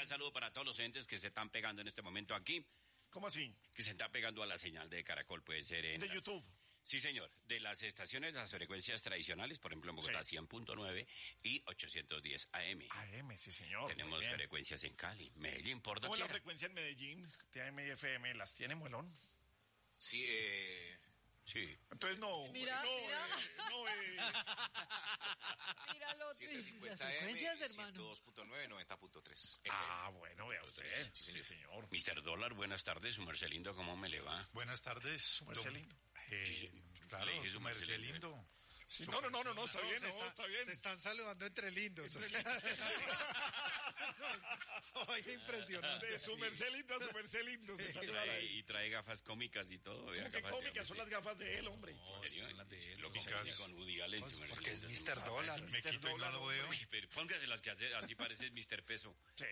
cordial saludo para todos los oyentes que se están pegando en este momento aquí. ¿Cómo así? Que se está pegando a la señal de Caracol, puede ser en... De YouTube. Sí, señor. De las estaciones, las frecuencias tradicionales, por ejemplo, en Bogotá, sí. 100.9 y 810 AM. AM, sí, señor. Tenemos frecuencias en Cali, Medellín, por ¿Cómo es la doquiera. frecuencia en Medellín? TAM y FM, ¿las tiene Muelón? Sí, Sí. Entonces no. Mira, no, mira. Mira lo otro. Las 750 frecuencias, AM, hermano. 102.9, 90.3. Ah, bueno, vea usted. Sí, señor. Mr. Dólar, buenas tardes, su merced lindo, ¿cómo me le va? Buenas tardes. Su merced lindo. Claro, Le dije su merced lindo. Sí, no, está bien, está bien. Se están saludando entre lindos. O sea. Oye, impresionante. De su merced lindo a su merced lindo. Se saluda ahí. Y trae gafas cómicas y todo. ¿Cómo que cómicas? Son las gafas de él, hombre. ¿En serio? Son las de él. Lo que con Woody Allen, su merced Porque es lindo. Mr. Dólar. Me Mr. quito y no lo veo. Uy, pero póngase las que hace, así parece Mr. Peso. Sí.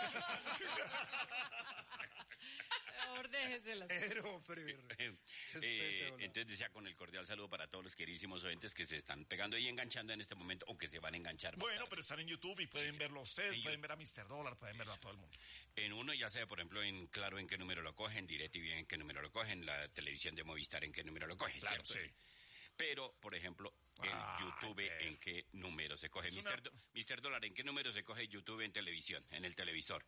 Mejor déjeselas. Pero. Entonces decía con el cordial saludo para todos los queridísimos oyentes que se están pegando y enganchando en este momento o que se van a enganchar. Bueno, pero están en YouTube y pueden verlo a ustedes, En pueden ver a Mr. Dólar, pueden verlo a todo el mundo. En uno ya sea, por ejemplo, en Claro en qué número lo cogen, DirecTV en qué número lo cogen, la televisión de Movistar en qué número lo cogen, Claro, ¿cierto? sí. Pero, por ejemplo, el YouTube en qué número se coge. Mr. Dólar, ¿en qué número se coge YouTube en televisión, en el televisor?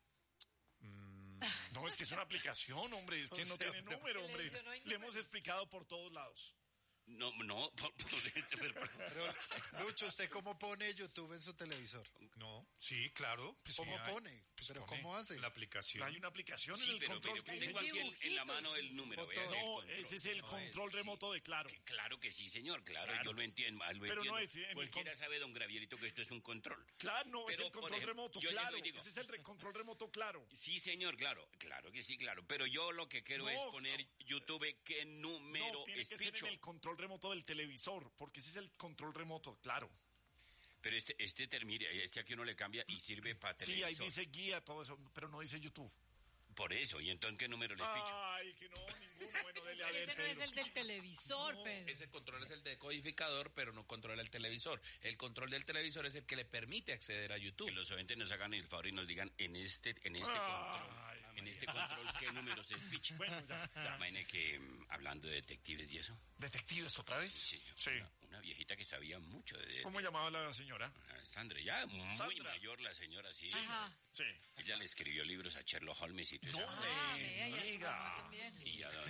No, es que es una aplicación, hombre, es que no tiene número, hombre. Televisión no hay Le hemos explicado por todos lados. No, Pero, Lucho, ¿usted cómo pone YouTube en su televisor? No, sí, claro. Pues ¿Cómo sí, pone? ¿Pero cómo hace? La aplicación. Hay una aplicación en sí, el pero control que dice... tengo aquí en la mano el número. Botón. vea, el No, control. ese es el No control es, remoto de Claro. Claro que sí, señor, claro, Claro. yo lo entiendo. Pero no es en el Cualquiera sabe, don Gravierito, que esto es un control. Claro, no, es Pero, el por control ejemplo, remoto, yo claro. llego y digo- Ese es el control remoto, claro. Sí, señor, claro que sí, claro. Pero yo lo que quiero No, es poner no. YouTube qué número No, tiene es que ser picho. en el control remoto del televisor, porque ese es el control remoto, claro. Pero mire, este aquí uno le cambia y sirve para Sí, televisor. ahí dice guía, todo eso, pero no dice YouTube. Por eso, ¿y entonces qué número les picho? Ay, que no, ninguno. Bueno, dele a ver, Ese no es Pedro. el del televisor, Pedro. Ese control es el decodificador, pero no controla el televisor. El control del televisor es el que le permite acceder a Que YouTube. los oyentes nos hagan el favor y nos digan en este Ay, control qué números es picho. Bueno, ya. Imagine que hablando de detectives y eso, ¿Detectives otra vez? sí, Sí. una viejita que sabía mucho de ¿Cómo llamaba la señora? Sandra, ya muy Sandra. mayor la señora, sí. Ajá. Sí. Ella le escribió libros a Sherlock Holmes y todo eso. Ah, vea, y a su diga. mamá también. Y a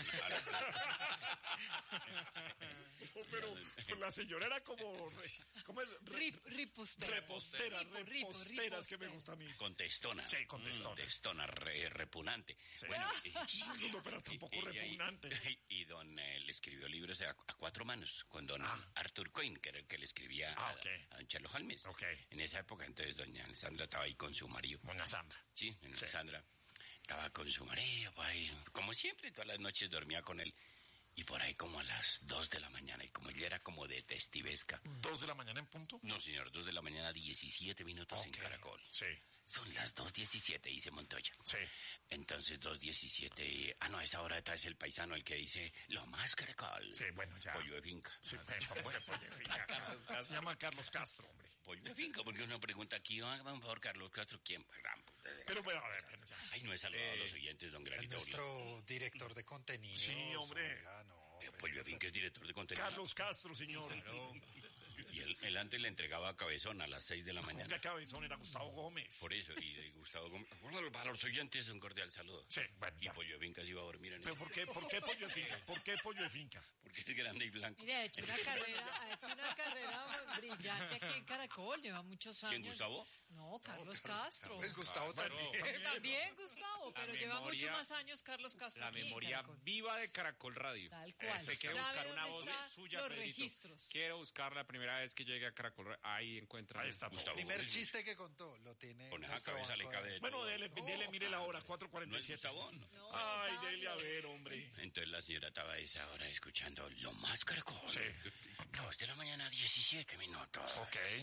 Oh, pero la señora era como... ¿Cómo es? Repostera. Repostera, repostera, es que me repostera. gusta a mí. contestona. Sí, contestona. Contestona, repugnante. Sí. Bueno, No, pero tampoco y- repugnante. Y don le escribió libros a cuatro manos con don Arthur Coyne, que era el que le escribía Ok. a don Sherlock Holmes. Ok. En esa época, entonces, doña Sandra estaba ahí con su marido. Doña Sandra. Sí, doña Sandra estaba con su marido, pues ahí, como siempre, todas las noches dormía con él. Y por ahí como a las 2 de la mañana, y como ella era como detestivesca. 2 de la mañana en punto. No, señor, 2 de la mañana, 17 minutos en Ok. Caracol. Sí, Son las 2:17, dice Montoya. sí. Entonces, 2:17. No, a esa hora está es el paisano el que dice lo más Caracol. Sí, bueno, ya. Pollo de finca. Sí, bueno, pues, en fin, se llama Carlos Castro, hombre. Pollo de finca, porque uno pregunta aquí, por favor, Carlos Castro, ¿quién? Gran puta de- Pero bueno, a ver, ya. Ay, no he saludado a los oyentes, don Es Granito. nuestro director de contenido. Sí, hombre. Oiga, no, Pollo de finca es director de contenido. Carlos Castro, señor. Y él antes le entregaba a Cabezón a las 6 de la Ya mañana. cabezón era Gustavo Gómez. Por eso, y de Gustavo Gómez. Bueno, para los oyentes, un cordial saludo. Sí, bueno, Y ya. Pollo de finca se iba a dormir en ¿Pero eso. por qué pollo de finca? ¿Por qué pollo de finca? Porque es grande y blanco. Mire, ha hecho una carrera brillante aquí en Caracol, lleva muchos años. ¿Quién, Gustavo? No, Carlos Castro. Pues Gustavo también. También Gustavo, pero lleva memoria- muchos más años Carlos Castro La aquí en memoria Caracol. viva de Caracol Radio. Tal cual. Se quiere ¿Sabe buscar una dónde voz están suya, los Pedrito. registros? Quiero buscar la primera vez que llegue a Caracol Radio. Ahí encuentra. Ahí está. Gustavo El primer Gómez. chiste que contó lo tiene. Con esa nuestro cabeza le banco cabe de- de Bueno, todo. dele, mire la hora, ¿No es 4:47. Gustavo? No, Ay, Octavio. dele a ver, hombre. Entonces la señora estaba a esa hora escuchando lo más Caracol. Sí. 2 de la mañana, 17 minutos. Ok.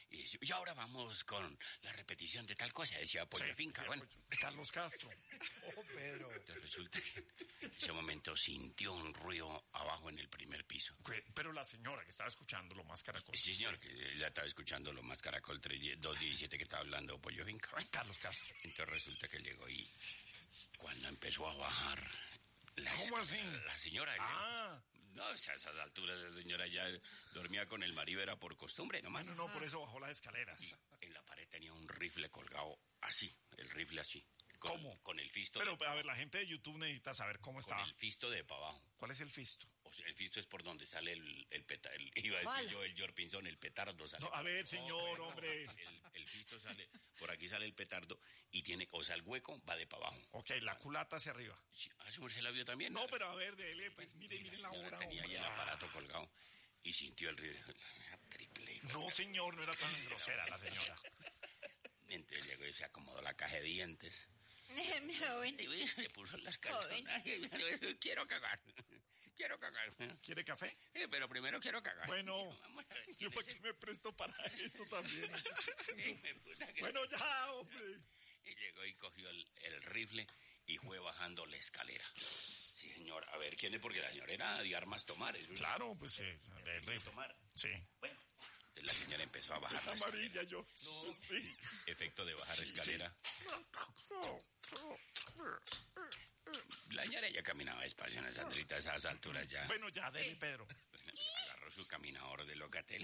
Y decía, y ahora vamos con la repetición de tal cosa, decía Pollo Sí, Finca. sí, Bueno, Carlos Castro. Oh, Pedro. entonces resulta que en ese momento sintió un ruido abajo en el primer piso. Pero la señora que estaba escuchando lo más caracol. Sí, señor, que ella estaba escuchando lo más Caracol 217 que estaba hablando Pollo Finca. Bueno, Carlos Castro. entonces resulta que llegó y cuando empezó a bajar... ¿Cómo así? La señora... Ah. No, a esas alturas la señora ya dormía con el marido, era por costumbre nomás. No, por eso bajó las escaleras. Y en la pared tenía un rifle colgado así, el rifle así. Con, ¿Cómo? Con el fisto. Pero, a ver, la gente de YouTube necesita saber cómo con estaba. el fisto de para abajo. ¿Cuál es el fisto? O sea, el fisto es por donde sale el petardo. Iba a decir ¿Cuál? yo, el Jorpinson, el petardo sale. No, a ver, señor, hombre. El fisto sale, por aquí sale el petardo y tiene, o sea, el hueco va de para abajo. Ok, la culata hacia arriba. Sí, ¿a su merced la vio también? No, pero a ver, dele, pues mire la señora hora, tenía ahí hombre. el aparato colgado y sintió el rifle. Triple. No, señor, no era tan grosera la señora. Entonces llegó y se acomodó la caja de dientes. Joven. Y le puso las calzonas. Quiero cagar. Quiero cagar. ¿Quiere café? Pero primero quiero cagar. Bueno, Vamos a ver. yo para qué me presto para eso también. Me puta que- Bueno, ya, hombre. Y llegó y cogió el rifle y fue bajando la escalera. Sí, señor. A ver, ¿quién es? Porque la señora era de armas tomar. Eso es Claro, pues del rifle. tomar. Sí. Bueno, entonces la señora empezó a bajar la escalera. Amarilla yo. Sí. Efecto de bajar la escalera. La señora ya caminaba despacio en esa Sandrita, a esas alturas ya. Bueno, ya, dele, Pedro. Bueno, agarró su caminador de Locatel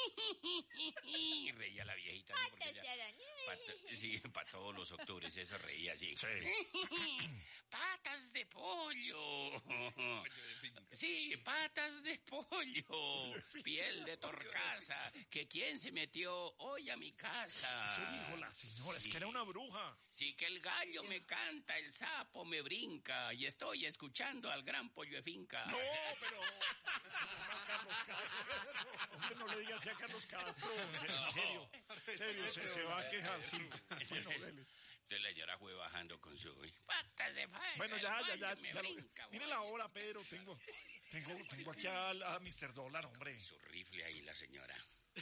y reía la viejita. ¿sí? Porque ella, para todos los octubres eso reía así. Sí. Patas de pollo. Sí, patas de pollo. Piel de torcaza. Que quién se metió hoy a mi casa. Eso dijo la señora, es que era una bruja. Sí, que el gallo me canta, el sapo me brinca y estoy escuchando al gran Pollo de Finca. No, pero... Carlos Castro. Hombre, no le diga así a Carlos Castro. En serio, se va a quejar, sí. Bueno, dele. Entonces la señora fue bajando con su patas de pollo. Bueno, el ya. gallo me brinca, Mire güey. la hora, Pedro. Tengo aquí a Mr. Dólar, hombre. Su rifle ahí la señora.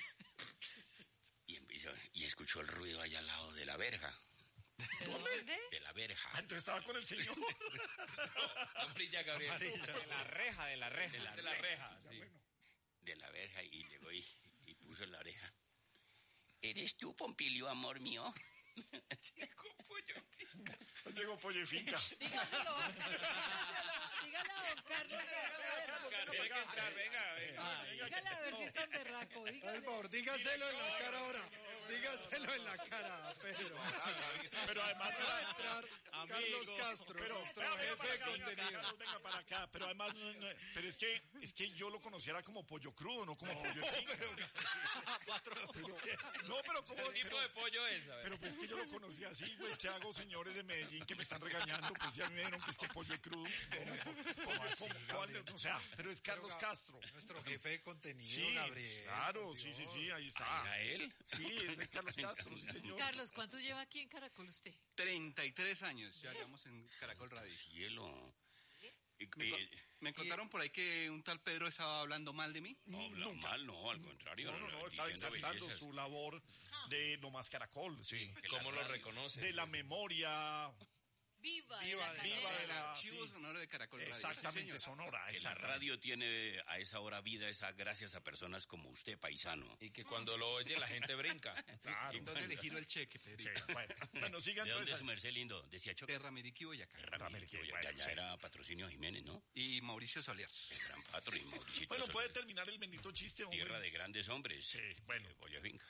Y escuchó el ruido allá al lado de la verja. ¿Dónde? De la verja. Ah, entonces estaba con el señor. Amarilla, Gabriel. De la reja. De la reja, sí. De la verja y llegó y puso la oreja. ¿Eres tú, Pompilio, amor mío? Llegó Pollo Finca. Llegó Pollo y Finca. Dígaselo a don Carlos. Tiene que entrar, venga. Dígale a ver si es tan berraco. Por Dígale. favor, dígaselo en la cara ahora. Dígaselo en la cara, Pedro. Pero además Va a entrar Carlos Castro, Pero nuestro jefe de contenido. Carlos, venga para acá. Pero además, pero es que yo lo conociera como pollo crudo, no como pollo de finca. No, pero como... ¿Qué tipo de pollo es? A ver. Pero pues es que yo lo conocí así, pues ¿qué hago, señores de Medellín que me están regañando? Pues ya me dijeron que es que pollo crudo. O sea, pero es Carlos Castro. Nuestro jefe de contenido, Sí, Gabriel. claro, por sí, Dios. ahí está. ¿Era él? Sí, es Carlos Castro, sí, señor. Carlos, ¿cuánto lleva aquí en Caracol usted? 33 años, ya llevamos en Caracol Radio. Cielo. Me contaron por ahí que un tal Pedro estaba hablando mal de mí. No, habla mal, no, al contrario. No, está diciendo exaltando bellezas. su labor de lo más caracol, sí. ¿Cómo lo reconoce? De la memoria, Viva de Viva la de- cadena. viva de El la... archivo sí. sonoro de Caracol Radio. Exactamente, Sí, señor. sonora. Que la exactamente. radio tiene a esa hora vida, esa gracias a personas como usted, paisano. Y que cuando lo oye la gente brinca. Claro. ¿Dónde le giro el cheque, Pedro? Sí, bueno, siga ¿De dónde es entonces. su merced lindo? Decía Choque. De Ramiriquí, Boyacá. Ramírez, bueno, ya sí. era patrocinio Jiménez, ¿no? Y Mauricio Soler. El gran patro y Mauricio. Bueno, puede terminar el bendito chiste, hombre. Tierra de grandes hombres. Sí, bueno. Pollo Finca.